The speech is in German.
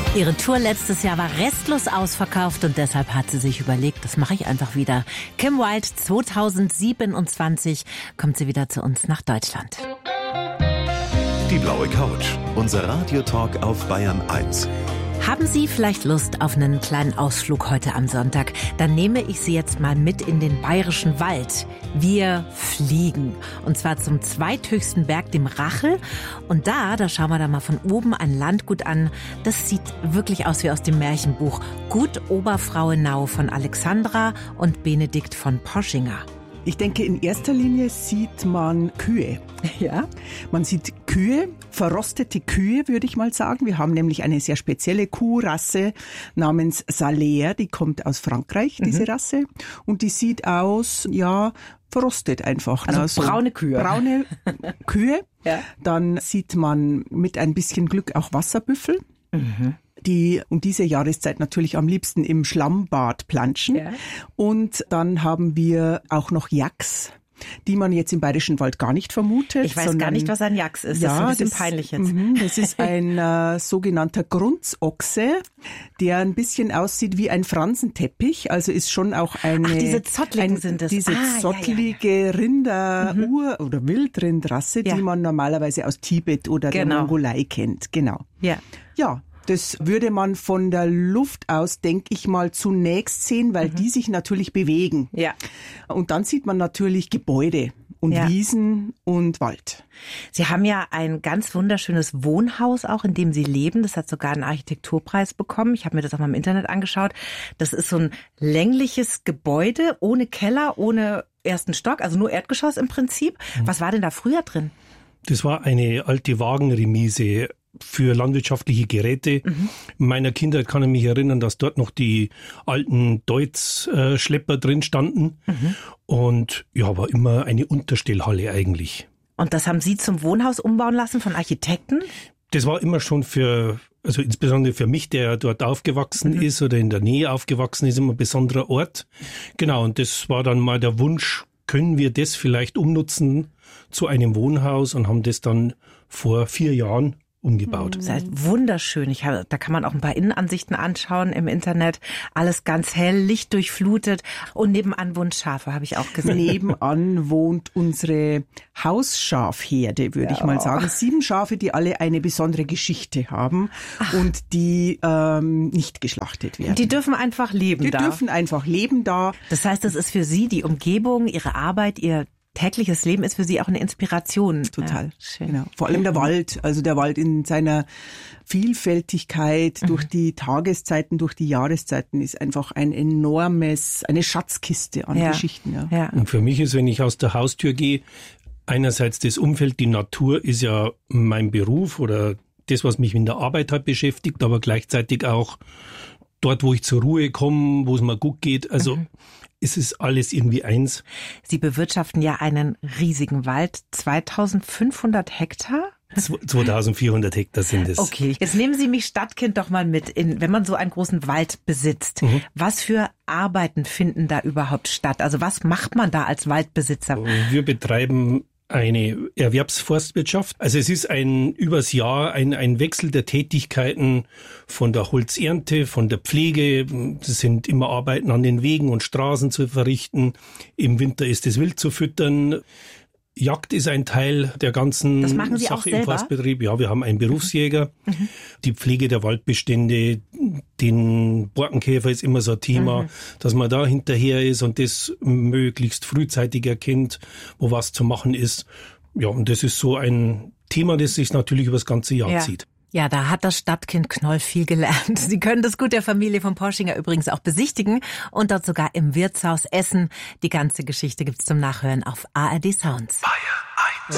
Ihre Tour letztes Jahr war restlos ausverkauft und deshalb hat sie sich überlegt, das mache ich einfach wieder. Kim Wilde, 2027 kommt sie wieder zu uns nach Deutschland. Die blaue Couch, unser Radiotalk auf Bayern 1. Haben Sie vielleicht Lust auf einen kleinen Ausflug heute am Sonntag? Dann nehme ich Sie jetzt mal mit in den bayerischen Wald. Wir fliegen. Und zwar zum zweithöchsten Berg, dem Rachel. Und da schauen wir da mal von oben ein Landgut an. Das sieht wirklich aus wie aus dem Märchenbuch Gut Oberfrauenau von Alexandra und Benedikt von Poschinger. Ich denke, in erster Linie sieht man Kühe. Ja, man sieht Kühe, verrostete Kühe, würde ich mal sagen. Wir haben nämlich eine sehr spezielle Kuhrasse namens Salers, die kommt aus Frankreich, diese Rasse. Und die sieht aus, ja, verrostet einfach. Also braune Kühe. Braune Kühe. Ja. Dann sieht man mit ein bisschen Glück auch Wasserbüffel. Die um diese Jahreszeit natürlich am liebsten im Schlammbad planschen. Ja. Und dann haben wir auch noch Yaks, die man jetzt im Bayerischen Wald gar nicht vermutet. Ich weiß gar nicht, was ein Yaks ist. Das ist ein bisschen peinlich jetzt. Das ist ein sogenannter Grunzochse, der ein bisschen aussieht wie ein Fransenteppich. Also ist schon auch eine... Ach, diese Zottligen sind es. Diese zottlige Rinder- oder Wildrindrasse, die man normalerweise aus Tibet oder der Mongolei kennt. Genau. Ja. Ja. Das würde man von der Luft aus, denke ich mal, zunächst sehen, weil die sich natürlich bewegen. Ja. Und dann sieht man natürlich Gebäude und Wiesen und Wald. Sie haben ja ein ganz wunderschönes Wohnhaus auch, in dem Sie leben. Das hat sogar einen Architekturpreis bekommen. Ich habe mir das auch mal im Internet angeschaut. Das ist so ein längliches Gebäude ohne Keller, ohne ersten Stock, also nur Erdgeschoss im Prinzip. Was war denn da früher drin? Das war eine alte Wagenremise für landwirtschaftliche Geräte. In meiner Kindheit kann ich mich erinnern, dass dort noch die alten Deutz-Schlepper drin standen. Und ja, war immer eine Unterstellhalle eigentlich. Und das haben Sie zum Wohnhaus umbauen lassen von Architekten? Das war immer schon also insbesondere für mich, der dort aufgewachsen ist oder in der Nähe aufgewachsen ist, immer ein besonderer Ort. Genau, und das war dann mal der Wunsch, können wir das vielleicht umnutzen zu einem Wohnhaus, und haben das dann vor 4 Jahren umgebaut. Das heißt, wunderschön. Da kann man auch ein paar Innenansichten anschauen im Internet. Alles ganz hell, lichtdurchflutet. Und nebenan wohnt Schafe, habe ich auch gesehen. Nebenan wohnt unsere Hausschafherde, würde ich mal sagen. 7 Schafe, die alle eine besondere Geschichte haben und die nicht geschlachtet werden. Die dürfen einfach leben da. Die dürfen einfach leben da. Das heißt, das ist für Sie die Umgebung, Ihre Arbeit, Ihr tägliches Leben ist für Sie auch eine Inspiration. Total. Ja, schön. Genau. Vor allem der Wald, also der Wald in seiner Vielfältigkeit durch die Tageszeiten, durch die Jahreszeiten ist einfach eine Schatzkiste an Geschichten. Ja. Und für mich ist, wenn ich aus der Haustür gehe, einerseits das Umfeld, die Natur ist ja mein Beruf oder das, was mich in der Arbeit halt beschäftigt, aber gleichzeitig auch dort, wo ich zur Ruhe komme, wo es mir gut geht. Also es ist alles irgendwie eins. Sie bewirtschaften ja einen riesigen Wald, 2500 Hektar? 2400 Hektar sind es. Okay, jetzt nehmen Sie mich Stadtkind doch mal mit, wenn man so einen großen Wald besitzt. Was für Arbeiten finden da überhaupt statt? Also was macht man da als Waldbesitzer? Wir betreiben eine Erwerbsforstwirtschaft. Also es ist übers Jahr ein Wechsel der Tätigkeiten von der Holzernte, von der Pflege. Das sind immer Arbeiten an den Wegen und Straßen zu verrichten. Im Winter ist das Wild zu füttern. Jagd ist ein Teil der ganzen Sache im Forstbetrieb. Ja, wir haben einen Berufsjäger. Die Pflege der Waldbestände, den Borkenkäfer ist immer so ein Thema, dass man da hinterher ist und das möglichst frühzeitig erkennt, wo was zu machen ist. Ja, und das ist so ein Thema, das sich natürlich über das ganze Jahr zieht. Ja, da hat das Stadtkind Knoll viel gelernt. Sie können das Gut der Familie von Poschinger übrigens auch besichtigen und dort sogar im Wirtshaus essen. Die ganze Geschichte gibt's zum Nachhören auf ARD Sounds. Bayern